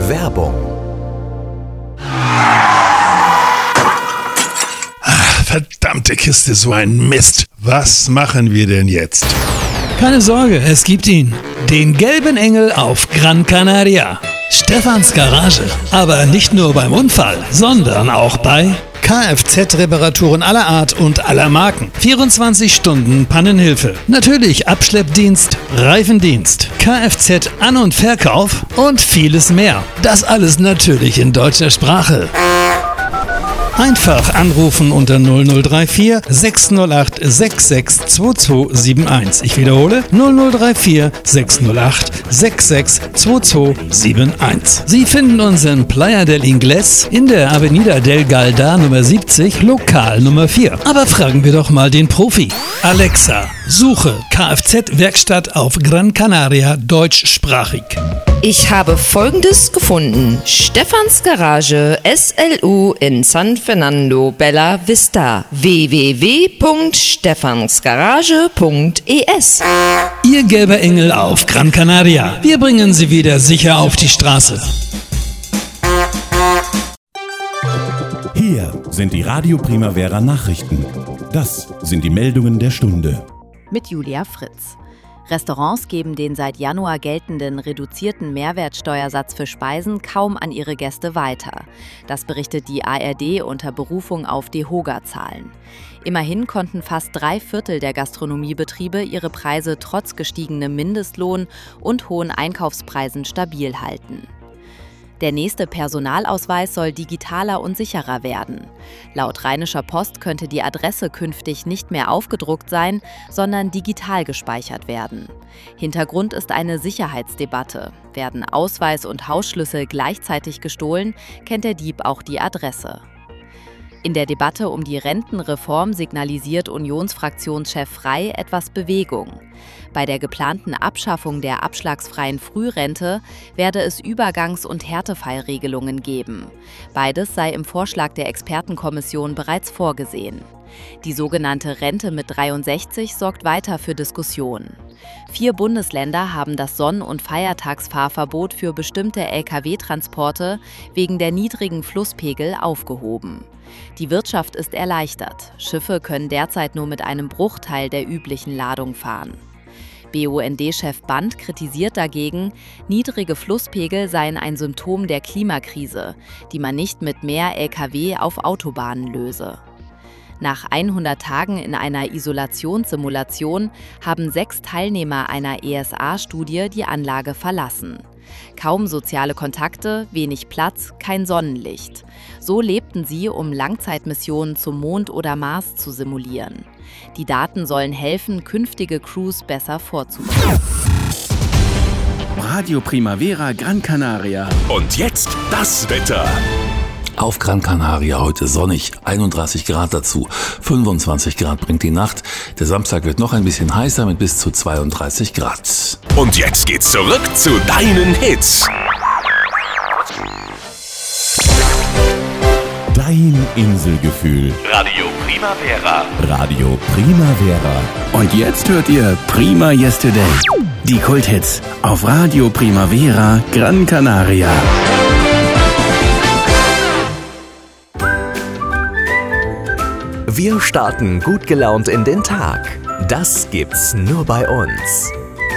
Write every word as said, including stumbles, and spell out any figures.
Werbung. Verdammte Kiste, so ein Mist. Was machen wir denn jetzt? Keine Sorge, es gibt ihn. Den gelben Engel auf Gran Canaria. Stefans Garage. Aber nicht nur beim Unfall, sondern auch bei Kfz-Reparaturen aller Art und aller Marken. vierundzwanzig Stunden Pannenhilfe. Natürlich Abschleppdienst, Reifendienst, Kfz-An- und Verkauf und vieles mehr. Das alles natürlich in deutscher Sprache. Einfach anrufen unter null null drei vier sechs null acht sechs sechs zwei zwei sieben eins. Ich wiederhole null null drei vier sechs null acht sechs sechs zwei zwei sieben eins. Sie finden uns in Playa del Ingles in der Avenida del Galda Nummer siebzig, Lokal Nummer vier. Aber fragen wir doch mal den Profi. Alexa, suche Kfz-Werkstatt auf Gran Canaria deutschsprachig. Ich habe Folgendes gefunden. Stefans Garage S L U in San Fernando Bella Vista. w w w punkt stefansgarage punkt e s. Ihr gelber Engel auf Gran Canaria. Wir bringen Sie wieder sicher auf die Straße. Hier sind die Radio Primavera Nachrichten. Das sind die Meldungen der Stunde. Mit Julia Fritz. Restaurants geben den seit Januar geltenden reduzierten Mehrwertsteuersatz für Speisen kaum an ihre Gäste weiter. Das berichtet die A R D unter Berufung auf DEHOGA-Zahlen. Immerhin konnten fast drei Viertel der Gastronomiebetriebe ihre Preise trotz gestiegenem Mindestlohn und hohen Einkaufspreisen stabil halten. Der nächste Personalausweis soll digitaler und sicherer werden. Laut Rheinischer Post könnte die Adresse künftig nicht mehr aufgedruckt sein, sondern digital gespeichert werden. Hintergrund ist eine Sicherheitsdebatte. Werden Ausweis und Hausschlüssel gleichzeitig gestohlen, kennt der Dieb auch die Adresse. In der Debatte um die Rentenreform signalisiert Unionsfraktionschef Frey etwas Bewegung. Bei der geplanten Abschaffung der abschlagsfreien Frührente werde es Übergangs- und Härtefallregelungen geben. Beides sei im Vorschlag der Expertenkommission bereits vorgesehen. Die sogenannte Rente mit dreiundsechzig sorgt weiter für Diskussionen. Vier Bundesländer haben das Sonn- und Feiertagsfahrverbot für bestimmte L K W-Transporte wegen der niedrigen Flusspegel aufgehoben. Die Wirtschaft ist erleichtert. Schiffe können derzeit nur mit einem Bruchteil der üblichen Ladung fahren. B U N D-Chef Band kritisiert dagegen, niedrige Flusspegel seien ein Symptom der Klimakrise, die man nicht mit mehr L K W auf Autobahnen löse. Nach hundert Tagen in einer Isolationssimulation haben sechs Teilnehmer einer E S A-Studie die Anlage verlassen. Kaum soziale Kontakte, wenig Platz, kein Sonnenlicht. So lebten sie, um Langzeitmissionen zum Mond oder Mars zu simulieren. Die Daten sollen helfen, künftige Crews besser vorzubereiten. Radio Primavera Gran Canaria. Und jetzt das Wetter. Auf Gran Canaria heute sonnig, einunddreißig Grad dazu, fünfundzwanzig Grad bringt die Nacht. Der Samstag wird noch ein bisschen heißer mit bis zu zweiunddreißig Grad. Und jetzt geht's zurück zu deinen Hits. Dein Inselgefühl. Radio Primavera. Radio Primavera. Und jetzt hört ihr Prima Yesterday. Die Kulthits auf Radio Primavera Gran Canaria. Wir starten gut gelaunt in den Tag. Das gibt's nur bei uns.